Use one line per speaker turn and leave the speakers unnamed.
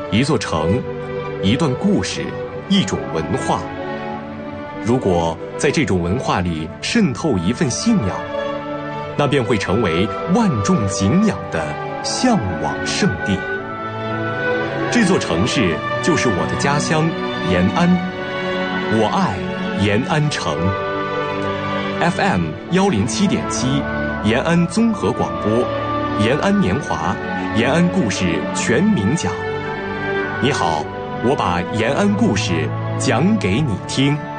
一座城，一段故事，一种文化。如果在这种文化里渗透一份信仰，那便会成为万众敬仰的向往圣地。这座城市就是我的家乡延安，我爱延安城。FM 107.7，延安综合广播，延安年华，延安故事全民讲。你好，我把延安故事讲给你听。